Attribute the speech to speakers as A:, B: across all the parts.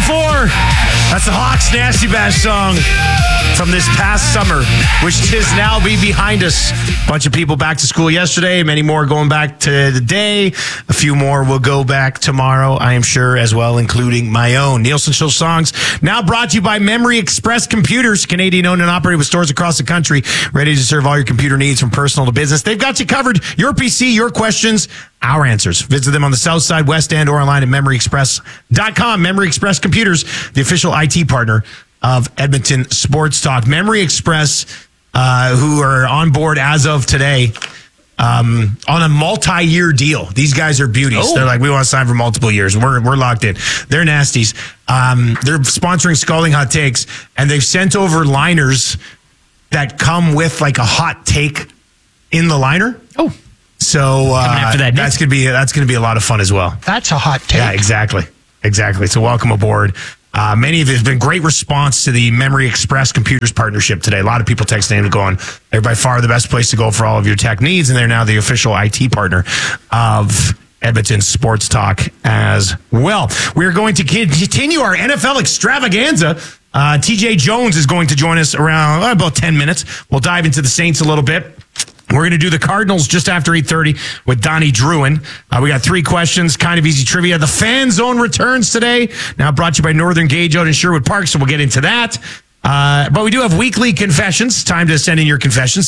A: That's the Hawks Nasty Bash song from this past summer, which tis now be behind us. Bunch of people back to school yesterday. Many more going back today. A few more will go back tomorrow, I am sure, as well, including my own. Nielsen Show songs now brought to you by Memory Express Computers, Canadian owned and operated with stores across the country, ready to serve all your computer needs from personal to business. They've got you covered. Your PC, your questions, our answers. Visit them on the south side, west end, or online at memoryexpress.com. Memory Express Computers, the official IT partner of Edmonton Sports Talk. Memory Express, who are on board as of today, on a multi-year deal. These guys are beauties. Oh. They're like, we want to sign for multiple years. We're locked in. They're nasties. They're sponsoring Scalding Hot Takes, and they've sent over liners that come with like a hot take in the liner.
B: Oh.
A: So
B: after that,
A: that's gonna be a lot of fun as well.
C: That's a hot take.
A: Yeah, exactly. So welcome aboard. Many of you have been great response to the Memory Express Computers partnership today. A lot of people texting in and going, they're by far the best place to go for all of your tech needs, and they're now the official IT partner of Edmonton Sports Talk as well. We're going to continue our NFL extravaganza. TJ Jones is going to join us around about 10 minutes. We'll dive into the Saints a little bit. We're going to do the Cardinals just after 8:30 with Donnie Druin. We got 3 questions, kind of easy trivia. The Fan Zone returns today. Now brought to you by Northern Gauge out in Sherwood Park, so we'll get into that. But we do have weekly confessions. Time to send in your confessions.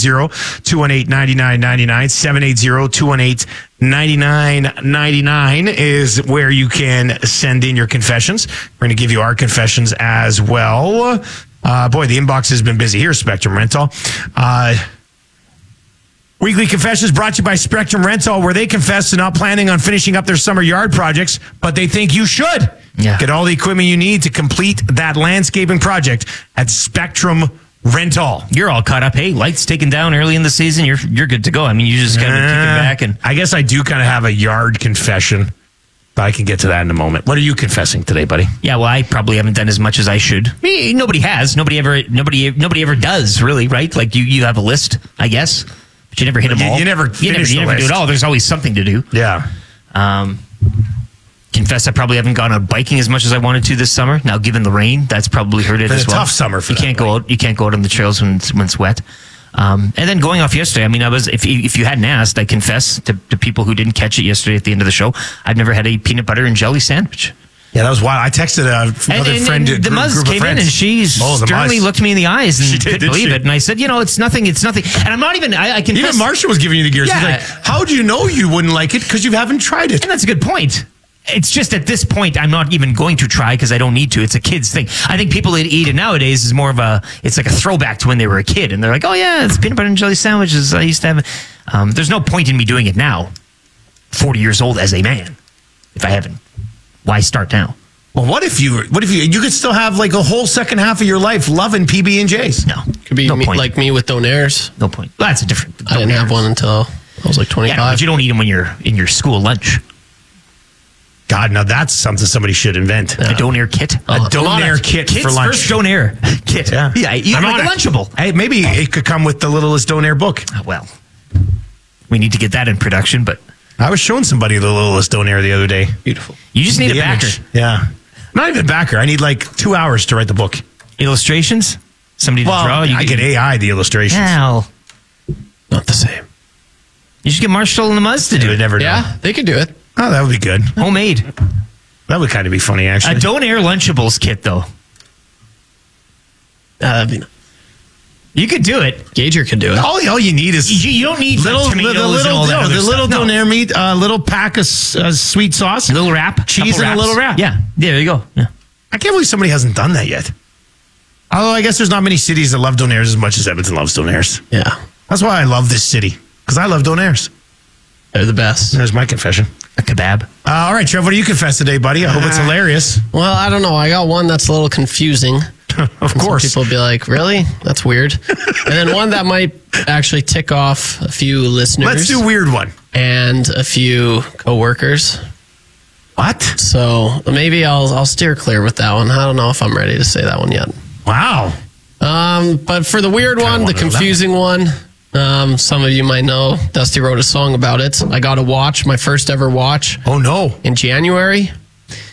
A: 780-218-9999. 780-218-9999 is where you can send in your confessions. We're going to give you our confessions as well. Boy, the inbox has been busy here, Spectrum Rental. Weekly Confessions brought to you by Spectrum Rental, where they confess to not planning on finishing up their summer yard projects, but they think you should. Yeah. Get all the equipment you need to complete that landscaping project at Spectrum Rental.
B: You're all caught up. Hey, lights taken down early in the season. You're good to go. I mean, you just got to kick it back. And
A: I guess I do kind of have a yard confession, but I can get to that in a moment. What are you confessing today, buddy?
B: Yeah, well, I probably haven't done as much as I should. Nobody has. Nobody ever does, really, right? Like you have a list, I guess. But you never hit them all.
A: You never do
B: it all. There's always something to do.
A: Yeah.
B: Confess I probably haven't gone out biking as much as I wanted to this summer. Now, given the rain, that's probably hurt it as well.
A: It's a tough summer for
B: you. Can't go out. You can't go out on the trails when it's wet. And then going off yesterday, I mean, if you hadn't asked, I confess to people who didn't catch it yesterday at the end of the show, I've never had a peanut butter and jelly sandwich.
A: Yeah, that was wild. I texted another friend.
B: The Muzz came in and she sternly looked me in the eyes and couldn't believe it. And I said, it's nothing. And I'm not even, I confess.
A: Even Marsha was giving you the gears. Yeah. She's like, how do you know you wouldn't like it? Because you haven't tried it.
B: And that's a good point. It's just at this point, I'm not even going to try because I don't need to. It's a kid's thing. I think people that eat it nowadays is more of it's like a throwback to when they were a kid. And they're like, oh yeah, it's peanut butter and jelly sandwiches. I used to have it. There's no point in me doing it now, 40 years old as a man, if I haven't. Why start now?
A: Well, what if you could still have like a whole second half of your life loving PB&Js?
B: No.
C: Could be like me with Donairs.
B: No point. Well, that's a different.
C: I didn't have one until I was like 25.
B: Yeah, but you don't eat them when you're in your school lunch.
A: God, now that's something somebody should invent.
B: A Donair kit?
A: A Donair kit for lunch.
B: First Donair kit.
A: Yeah.
B: You like a Lunchable.
A: Hey, maybe it could come with the Littlest Donair book.
B: Well, we need to get that in production, but...
A: I was showing somebody the Littlest Donair the other day.
C: Beautiful.
B: You just need a backer.
A: Yeah. Not even a backer. I need like 2 hours to write the book.
B: Illustrations? Somebody to draw?
A: I get AI the illustrations.
B: Hell.
C: Not the same.
B: You should get Marshall and the Muzz to do it.
A: Never know.
C: Yeah, they could do it.
A: Oh, that would be good.
B: Homemade.
A: That would kind of be funny, actually.
B: A Donair Lunchables kit, though. You could do it.
C: Gager could do it.
A: All you need is...
B: You don't need tomatoes and all that
A: the little Donair meat, a little pack of sweet sauce.
B: A little wrap.
A: Cheese and a little wrap.
B: Yeah, there you go. Yeah.
A: I can't believe somebody hasn't done that yet. Although I guess there's not many cities that love Donairs as much as Edmonton loves Donairs.
C: Yeah.
A: That's why I love this city. Because I love Donairs.
C: They're the best.
A: There's my confession.
B: A kebab.
A: All right, Trev, what do you confess today, buddy? I hope it's hilarious.
C: Well, I don't know. I got one that's a little confusing.
A: Of course.
C: Some people will be like, really? That's weird. And then one that might actually tick off a few listeners.
A: Let's do a weird one.
C: And a few coworkers.
A: What?
C: So maybe I'll steer clear with that one. I don't know if I'm ready to say that one yet.
A: Wow.
C: But for the weird one, the confusing one, some of you might know, Dusty wrote a song about it. I got a watch, my first ever watch.
A: Oh, no.
C: In January.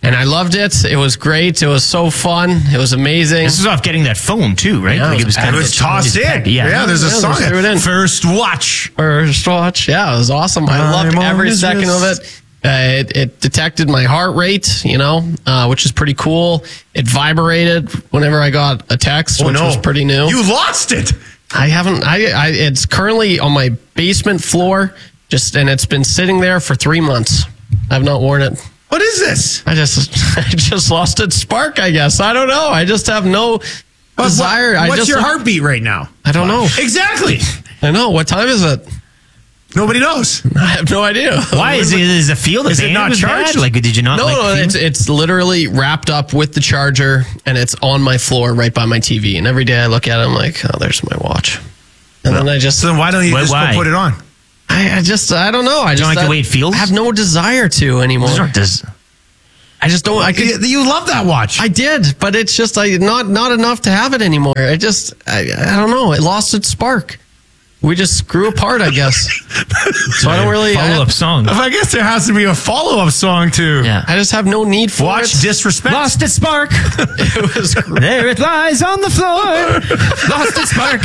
C: And I loved it. It was great. It was so fun. It was amazing.
B: This is off getting that phone too, right?
C: Yeah,
B: Like
C: it was
A: And it was tossed in.
B: Yeah.
A: There's a
C: Yeah,
A: song.
C: they threw it in.
A: First watch.
C: First watch. Yeah, it was awesome. I loved
A: I'm on
C: every
A: this
C: second of
A: list.
C: it. It detected my heart rate, which is pretty cool. It vibrated whenever I got a text, which was pretty new.
A: You lost it.
C: I haven't. It's currently on my basement floor, and it's been sitting there for 3 months. I've not worn it.
A: What is this?
C: I just lost its spark. I guess I don't know. I just have no desire.
A: What's your heartbeat right now?
C: I don't know.
A: Exactly.
C: I know. What time is it?
A: Nobody knows.
C: I have no idea.
B: Why is it feel?
A: Is it not charged?
B: Like, did you not?
C: No, it's literally wrapped up with the charger, and it's on my floor right by my TV. And every day I look at it, I'm like, oh, there's my watch. And then
A: So then why don't you just
B: why?
A: go put it on?
C: I don't know. I
B: don't like the way it feels?
C: I have no desire to anymore. I just don't.
A: You love that watch.
C: I did, but it's just not enough to have it anymore. I don't know. It lost its spark. We just grew apart, I guess. So I don't really
B: follow up song.
A: I guess there has to be a follow-up song too.
B: Yeah.
C: I just have no need for
A: Watch
C: it.
A: Disrespect.
B: Lost its spark.
C: It was
B: There it lies on the floor. Lost its spark.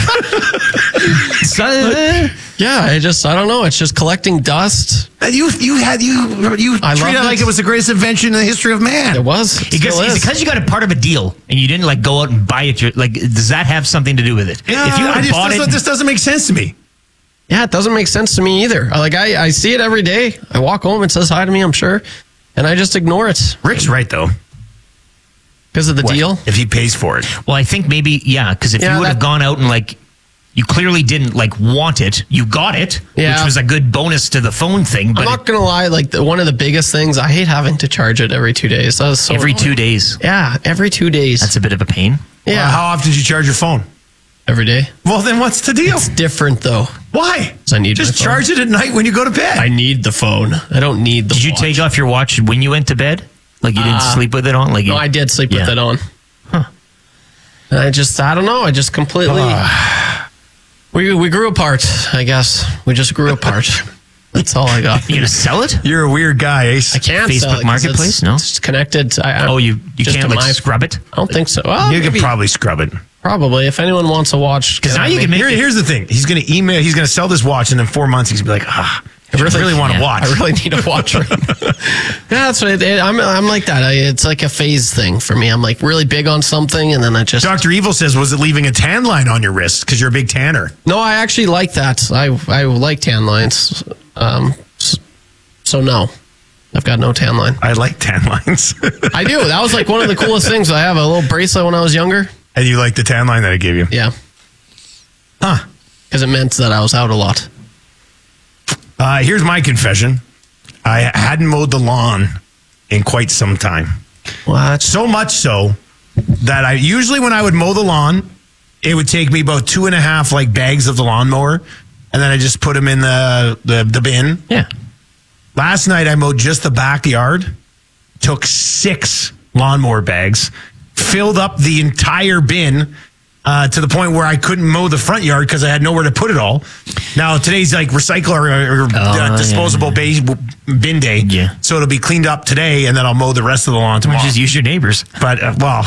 C: Yeah, I don't know. It's just collecting dust.
A: And you treated it like it was the greatest invention in the history of man.
C: It was.
B: Because you got a part of a deal and you didn't like go out and buy it. Does that have something to do with it?
A: Yeah,
B: if you had bought it,
A: this doesn't make sense to me.
C: Yeah, it doesn't make sense to me either. I see it every day. I walk home, it says hi to me, I'm sure, and I just ignore it
A: Rick's right though.
C: because of the deal.
A: If he pays for it.
B: well, I think maybe because if you would have gone out and you clearly didn't want it, you got it,
C: Yeah.
B: which was a good bonus to the phone thing. But
C: I'm not gonna lie, one of the biggest things, I hate having to charge it every 2 days. That was so
B: every
C: annoying.
B: 2 days,
C: Yeah, every 2 days.
B: that's a bit of a pain.
C: yeah,
A: How often did you charge your phone?
C: every day.
A: Well, then what's the deal?
C: It's different though.
A: Why?
C: I need
A: just
C: my phone.
A: charge it at night when you go to bed.
C: I need the phone. I don't need the
B: Did you
C: watch.
B: take off your watch when you went to bed? Like you didn't sleep with it on?
C: No, I did sleep with
B: Yeah.
C: it on.
B: Huh.
C: And I don't know. I just completely. We grew apart, I guess. We just grew apart. That's all I got.
B: You gonna sell it?
A: You're a weird guy, Ace.
C: I can't
B: Facebook
C: sell it 'cause
B: Marketplace? No?
C: It's connected.
B: You
C: just
B: can't
C: to my-
B: scrub it?
C: I don't think so. Well,
A: You could
C: maybe-
A: probably scrub it.
C: probably. If anyone wants a watch,
B: Because now you can make
A: Here's the thing. He's going to email. He's going to sell this watch, and in 4 months, he's going to be like, I really want to watch.
C: I really need a watch. Right now. Yeah, that's what I'm like that. It's like a phase thing for me. I'm like really big on something, and then I just.
A: Dr. Evil says, was it leaving a tan line on your wrist? Because you're a big tanner.
C: No, I actually like that. I like tan lines. So no, I've got no tan line.
A: I like tan lines.
C: I do. That was like one of the coolest things. I have a little bracelet when I was younger.
A: And you like the tan line that I gave you?
C: Yeah.
A: Huh.
C: Because it meant that I was out a lot.
A: Here's my confession. I hadn't mowed the lawn in quite some time.
C: What?
A: So much so that I usually when I would mow the lawn, it would take me about 2.5 bags of the lawnmower, and then I just put them in the bin.
B: Yeah.
A: Last night I mowed just the backyard, took 6 lawnmower bags, filled up the entire bin to the point where I couldn't mow the front yard because I had nowhere to put it all. Now today's recycle or disposable bin day,
B: Yeah.
A: so it'll be cleaned up today, and then I'll mow the rest of the lawn tomorrow.
B: Just use your neighbors.
A: But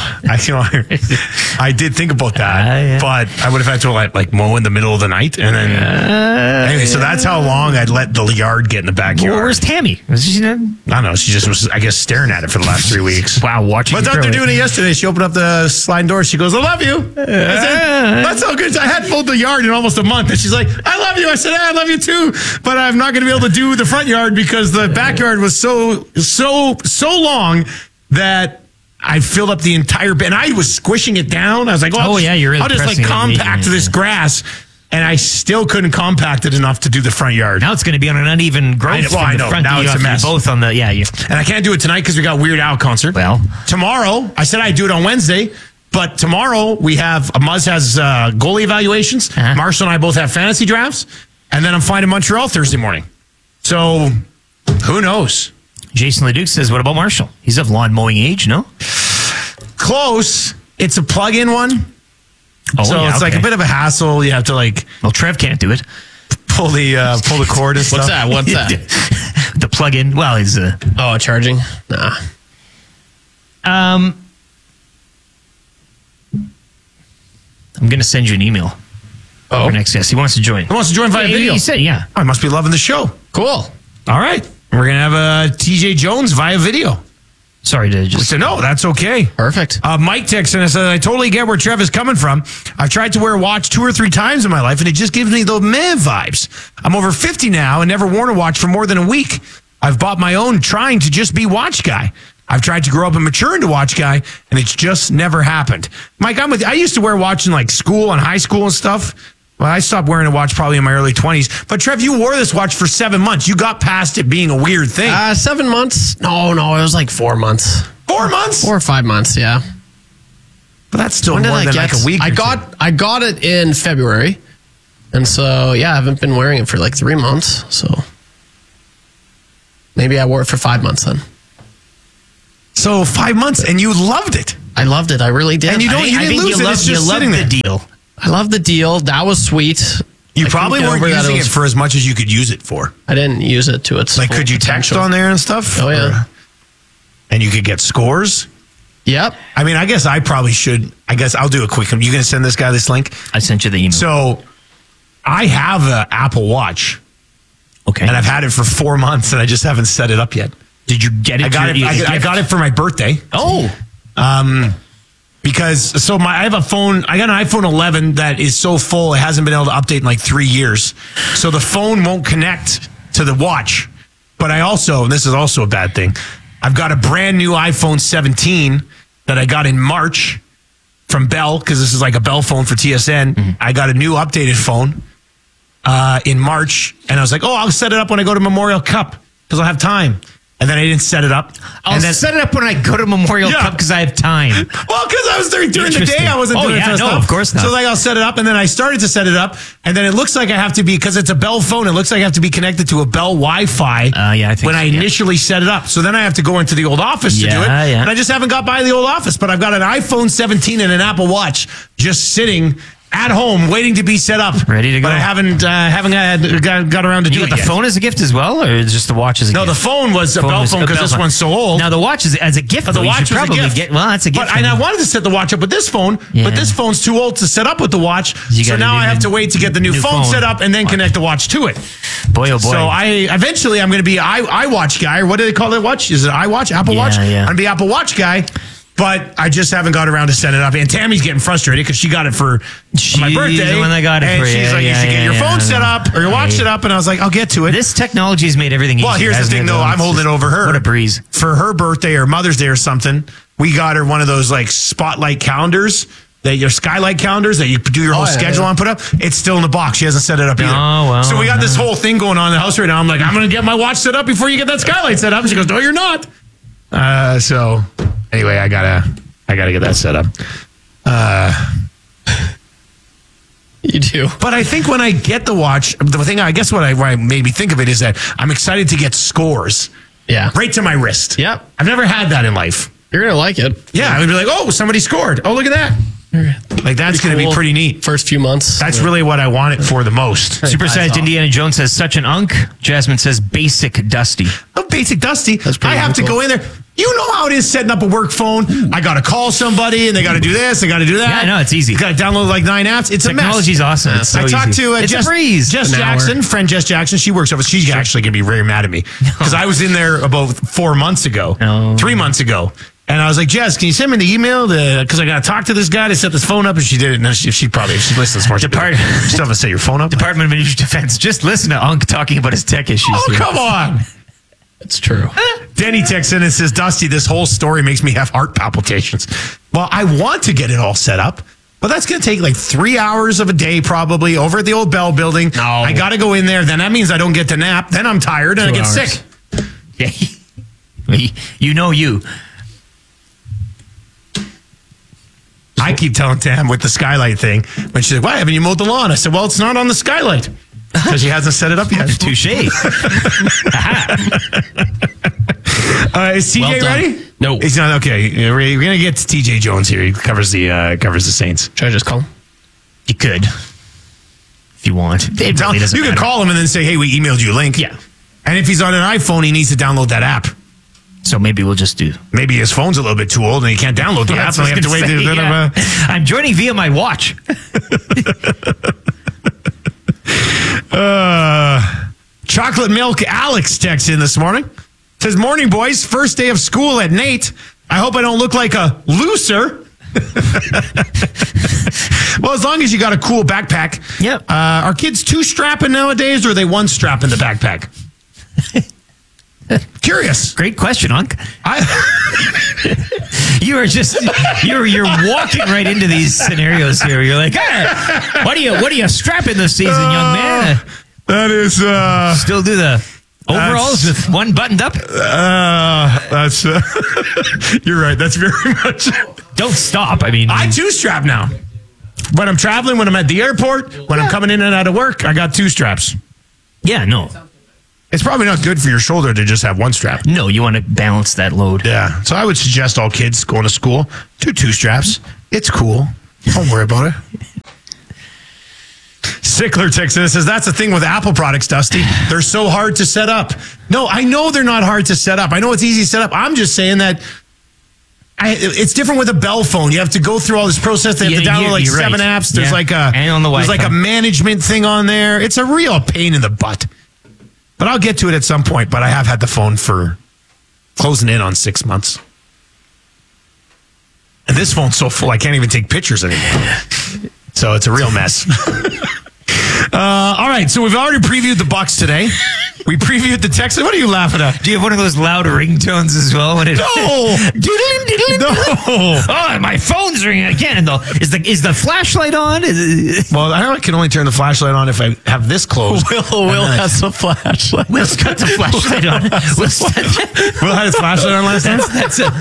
A: I did think about that,
B: Yeah.
A: but I would have had to mow in the middle of the night, and then anyway. So that's how long I'd let the yard get in the backyard.
B: Well, where's Tammy? Was she,
A: I don't know. She just was, I guess, staring at it for the last 3 weeks.
B: wow, watching.
A: But
B: you
A: after
B: throw
A: doing it yesterday, she opened up the sliding door. She goes, "I love you." I said, "That's so good." I hadn't mowed the yard in almost a month, and she's like, "I love you." I said, "I love you too," but I'm not going to be able to do the front yard because the backyard was so long that I filled up the entire bin. I was squishing it down. I was like,
B: Oh, yeah, you're really
A: I'll just
B: pressing it.
A: compact
B: Yeah.
A: this grass. And I still couldn't compact it enough to do the front yard.
B: Now it's going to be on an uneven growth.
A: I know.
B: Front.
A: Now
B: You
A: it's a
B: have to be
A: mess.
B: Both on the
A: And I can't do it tonight because we got Weird Al concert.
B: Well.
A: Tomorrow, I said I'd do it on Wednesday, but tomorrow we have, Muzz has goalie evaluations.
B: Uh-huh.
A: Marshall and I both have fantasy drafts. And then I'm flying to Montreal Thursday morning. So who knows?
B: Jason Leduc says, "What about Marshall? He's of lawn mowing age, no?"
A: Close. It's a plug-in one.
B: Oh,
A: So it's like a bit of a hassle. You have to
B: Well, Trev can't do it.
A: pull the cord and stuff.
C: What's that? What's that?
B: The plug-in. Well, he's
C: Oh, charging? Nah.
B: I'm going to send you an email.
C: Oh.
B: Our next guest. He wants to join.
A: He wants to join via video.
B: He said, yeah.
A: I must be loving the show.
C: Cool.
A: All right. We're going to have TJ Jones via video.
B: Sorry to just...
A: So, no, that's okay.
C: Perfect.
A: Mike texted and said, I totally get where Trev is coming from. I've tried to wear a watch 2 or 3 times in my life, and it just gives me the meh vibes. I'm over 50 now and never worn a watch for more than a week. I've bought my own trying to just be watch guy. I've tried to grow up and mature into watch guy, and it's just never happened. Mike, I'm with you. I used to wear a watch in like school and high school and stuff. Well, I stopped wearing a watch probably in my early 20s. But Trev, you wore this watch for 7 months. You got past it being a weird thing.
C: 7 months? No, it was like 4 months.
A: 4 months?
C: 4 or 5 months, yeah.
A: But that's still
C: When did
A: more
C: I
A: than
C: get?
A: like a week.
C: I got it in February. And so, yeah, I haven't been wearing it for like 3 months. So maybe I wore it for 5 months then.
A: So 5 months, and you loved it.
C: I loved it. I really did.
A: And you didn't lose it. It's just sitting there.
B: the deal.
C: I love the deal. That was sweet.
A: You
C: I
A: probably
C: couldn't
A: weren't
C: get over that
A: using it for as much as you could use it for.
C: I didn't use it to its
A: Like,
C: full
A: could you text
C: potential.
A: on there and stuff?
C: Oh, yeah.
A: And you could get scores?
C: Yep.
A: I mean, I guess I probably should. I guess I'll do a quick. You going to send this guy this link?
B: I sent you the email.
A: So I have an Apple Watch,
B: okay.
A: and I've had it for 4 months, and I just haven't set it up yet.
B: Did you get it?
A: I got it for my birthday.
B: Oh.
A: Because I have a phone. I got an iPhone 11 that is so full it hasn't been able to update in like 3 years. So the phone won't connect to the watch. But I also, and this is also a bad thing, I've got a brand new iPhone 17 that I got in March from Bell, because this is like a Bell phone for TSN.
B: Mm-hmm.
A: I got a new updated phone in March, and I was like, I'll set it up when I go to Memorial Cup because I'll have time. And then I didn't set it up.
B: I'll set it up when I go to Memorial Cup because I have time.
A: Well, because I was during the day, I wasn't doing it.
B: Of course not.
A: So like I'll set it up, and then I started to set it up, and then it looks like I have to be, because it's a Bell phone, it looks like I have to be connected to a Bell Wi-Fi
B: I think
A: when I initially set it up. So then I have to go into the old office to do it.
B: Yeah.
A: And I just haven't got by the old office, but I've got an iPhone 17 and an Apple Watch just sitting at home waiting to be set up.
B: Ready to go.
A: But I haven't got around to do
B: You
A: it
B: got the
A: yet.
B: phone as a gift as well, or just the watch as a gift?
A: No, the phone was a Bell phone because this one's so old.
B: Now the watch is as a gift.
A: The
B: though,
A: watch
B: you should
A: was a
B: probably
A: gift.
B: get. Well, that's a gift.
A: But I wanted to set the watch up with this phone,
B: Yeah.
A: but this phone's too old to set up with the watch.
B: You
A: So
B: gotta
A: now
B: do
A: I have
B: the
A: to wait to get the new phone set up and then connect the watch to it.
B: Boy, oh boy.
A: So I'm going to be iWatch guy, or what do they call that watch? Is it iWatch? Apple Watch?
B: Yeah.
A: I'm going to be Apple Watch guy. But I just haven't got around to set it up. And Tammy's getting frustrated because she got it for my birthday.
B: the one that got it
A: and
B: for you.
A: she's like, you should get your phone set up or your watch set up. And I was like, I'll get to it.
B: This technology has made everything easier.
A: Well, here's the
B: hasn't
A: thing,
B: it,
A: though. I'm
B: It's
A: holding it
B: just-
A: over her.
B: What a breeze.
A: For her birthday or Mother's Day or something, we got her one of those like spotlight calendars, your skylight calendars that you do your whole schedule on, put up. It's still in the box. She hasn't set it up either.
B: Oh, well,
A: so we got this whole thing going on in the house right now. I'm like, I'm going to get my watch set up before you get that skylight set up. She goes, no, you're not. So anyway, I gotta get that set up.
C: You do.
A: But I think when I get the watch, the thing I guess what made me think of it is that I'm excited to get scores
C: Yeah.
A: right to my wrist.
C: Yep.
A: I've never had that in life.
C: You're going to like it.
A: Yeah, I would be like, oh, somebody scored. Oh, look at that. Like, that's going to be
C: Cool.
A: pretty neat.
C: First few months.
A: That's really what I want it for the most.
B: Supersized Indiana Jones says such an unk. Jasmine says basic Dusty.
A: Oh, basic Dusty.
C: That's pretty
A: I have to
C: cool.
A: go in there. You know how it is setting up a work phone. I got to call somebody, and they got to do this. They got to do that.
B: Yeah, I know, it's easy.
A: Got to download like 9 apps. It's
B: Technology's
A: a mess.
B: awesome. It's so
A: I talked
B: easy.
A: to
B: It's
A: Jess,
B: a breeze.
A: Jess
C: An hour.
A: Jackson, friend Jess Jackson. She works over. She's actually going to be very mad at me because I was in there about 4 months ago,
B: Oh.
A: 3 months ago. And I was like, Jess, can you send me the email because I got to talk to this guy to set this phone up? And she did it. And then she listens more. She still have to set your phone up.
B: Department of Ministry of Defense. Just listen to Unk talking about his tech issues.
A: Oh, come on.
C: It's true.
A: Denny texts in and says, Dusty, this whole story makes me have heart palpitations. Well, I want to get it all set up, but that's going to take like 3 hours of a day probably over at the old Bell building.
C: No.
A: I got to go in there. Then that means I don't get to nap. Then I'm tired and I
C: 2
A: get
C: hours.
A: sick.
B: Yeah. You know you.
A: I keep telling Tam with the skylight thing, when she's like, why haven't you mowed the lawn? I said, well, it's not on the skylight because she hasn't set it up yet.
B: Touche.
A: Is TJ
C: Well done.
A: ready?
C: No.
A: He's not. Okay. We're going to get to TJ Jones here. He covers the Saints.
C: Should I just call him?
B: You could. If you want. It really doesn't
A: You can
B: matter.
A: call him and then say, hey, we emailed you a link.
B: Yeah.
A: And if he's on an iPhone, he needs to download that app.
B: So maybe we'll just do.
A: Maybe his phone's a little bit too old and he can't download the app, so we have to wait.
B: I'm joining via my watch.
A: Chocolate Milk Alex texts in this morning. Says, morning, boys. First day of school at Nate. I hope I don't look like a loser. Well, as long as you got a cool backpack.
B: Yep.
A: Are kids two strapping nowadays, or are they one strap in the backpack? Curious.
B: Great question, Unc. You're walking right into these scenarios here. You're like, hey, what are you strapping this season, young man?
A: That is
B: Still do the overalls with one buttoned up?
A: That's you're right. That's very much.
B: Don't stop. I mean,
A: I two strap now. When I'm traveling, when I'm at the airport, when I'm coming in and out of work, I got two straps.
B: yeah, no.
A: It's probably not good for your shoulder to just have one strap.
B: No, you want to balance that load.
A: Yeah. So I would suggest all kids going to school do two straps. It's cool. Don't worry about it. Sickler texts in and says, that's the thing with Apple products, Dusty. They're so hard to set up. No, I know they're not hard to set up. I know it's easy to set up. I'm just saying that it's different with a Bell phone. You have to go through all this process. They have to download like 7 apps. There's there's like a management thing on there. It's a real pain in the butt. But I'll get to it at some point. But I have had the phone for closing in on 6 months. And this phone's so full, I can't even take pictures anymore. So it's a real mess. All right, so we've already previewed the Bucks today. We previewed the Texans. What are you laughing at?
B: Do you have one of those loud ringtones as well? When it
A: No. No.
B: Oh, my phone's ringing again. Is the flashlight on?
A: Well, I can only turn the flashlight on if I have this closed.
C: Will has the flashlight.
B: Will's got the flashlight on.
A: Will had his flashlight on last time?
B: That's it.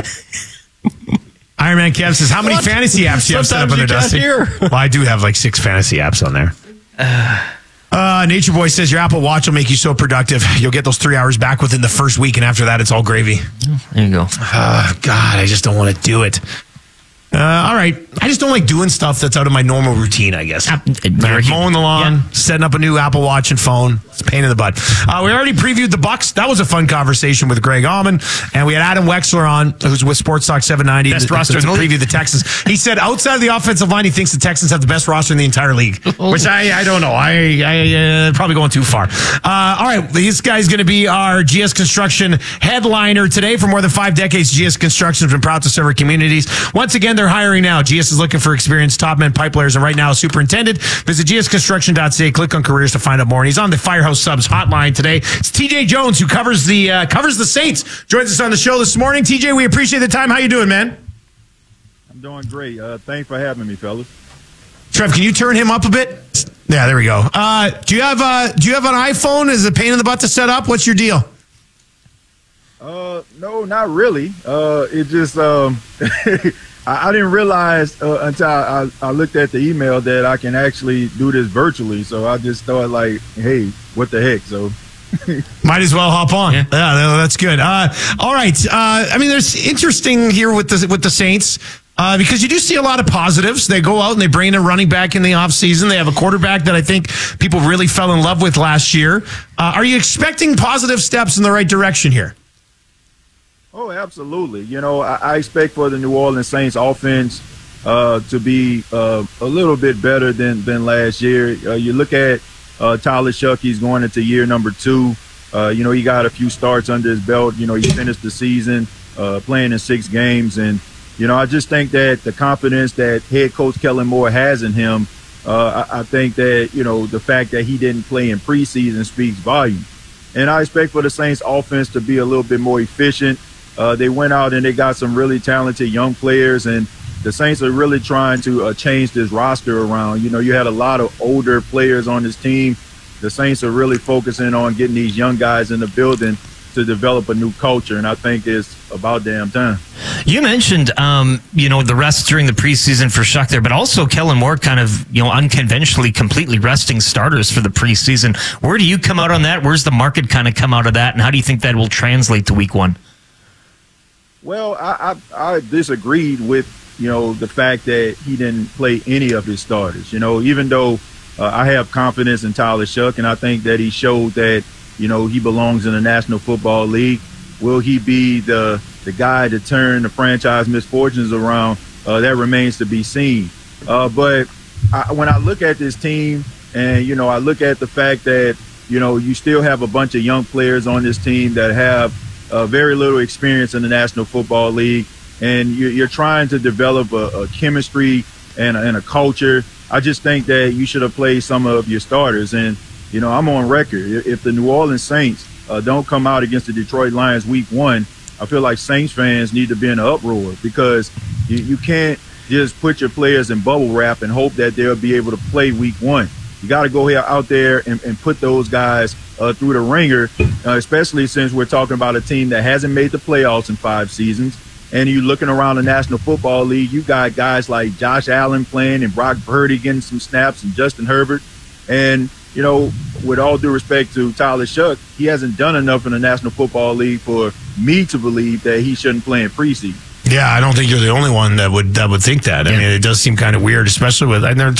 A: Iron Man Kev says, how many fantasy apps do you have set up on there, Dusty? Well, I do have like 6 fantasy apps on there. Nature Boy says, your Apple Watch will make you so productive. You'll get those 3 hours back within the first week, and after that, it's all gravy.
B: There you go.
A: God, I just don't want to do it. All right. I just don't like doing stuff that's out of my normal routine, I guess. Mowing the lawn, setting up a new Apple Watch and phone. It's a pain in the butt. We already previewed the Bucks. That was a fun conversation with Greg Allman. And we had Adam Wexler on, who's with Sports Talk 790.
B: Best roster
A: to preview the Texans. He said outside of the offensive line, he thinks the Texans have the best roster in the entire league, which I don't know. I probably going too far. All right. This guy's going to be our GS Construction headliner today. For more than 5 decades, GS Construction has been proud to serve our communities. Once again, they're hiring now. GS is looking for experienced top men pipe layers, and right now, a superintendent. Visit gsconstruction.ca, click on careers to find out more. And he's on the Firehouse Subs hotline today. It's TJ Jones, who covers the Saints. Joins us on the show this morning. TJ, we appreciate the time. How you doing, man?
D: I'm doing great. Thanks for having me, fellas.
A: Trev, can you turn him up a bit? Yeah, there we go. Do you have an iPhone? Is it a pain in the butt to set up? What's your deal?
D: No, not really. It just I didn't realize until I looked at the email that I can actually do this virtually. So I just thought, like, hey, what the heck? So
A: might as well hop on. Yeah, that's good. All right. I mean, there's interesting here with the Saints. Because you do see a lot of positives. They go out and they bring in a running back in the offseason. They have a quarterback that I think people really fell in love with last year. Are you expecting positive steps in the right direction here?
D: Oh, absolutely. You know, I expect for the New Orleans Saints offense to be a little bit better than last year. You look at Tyler Shuckey's going into year number 2. You know, he got a few starts under his belt. You know, he finished the season playing in 6 games. And, you know, I just think that the confidence that head coach Kellen Moore has in him, I think that, you know, the fact that he didn't play in preseason speaks volume. And I expect for the Saints offense to be a little bit more efficient. They went out and they got some really talented young players, and the Saints are really trying to change this roster around. You know, you had a lot of older players on this team. The Saints are really focusing on getting these young guys in the building to develop a new culture, and I think it's about damn time.
B: You mentioned, you know, the rest during the preseason for Shuck there, but also Kellen Moore kind of, you know, unconventionally completely resting starters for the preseason. Where do you come out on that? Where's the market kind of come out of that, and how do you think that will translate to week 1?
D: Well, I disagreed with, you know, the fact that he didn't play any of his starters. You know, even though I have confidence in Tyler Shuck, and I think that he showed that, you know, he belongs in the National Football League. will he be the guy to turn the franchise misfortunes around? That remains to be seen. But when I look at this team, and I look at the fact that you still have a bunch of young players on this team that have very little experience in the National Football League, and you're trying to develop a chemistry and a culture. I just think that you should have played some of your starters. And I'm on record. If the New Orleans Saints don't come out against the Detroit Lions Week 1, I feel like Saints fans need to be in an uproar, because you can't just put your players in bubble wrap and hope that they'll be able to play Week 1. You got to go out there and put those guys through the ringer, especially since we're talking about a team that hasn't made the playoffs in 5 seasons. And you're looking around the National Football League, you got guys like Josh Allen playing and Brock Purdy getting some snaps and Justin Herbert. And, with all due respect to Tyler Shuck, he hasn't done enough in the National Football League for me to believe that he shouldn't play in preseason.
A: Yeah, I don't think you're the only one that would think that. I mean, it does seem kind of weird, especially with, and they're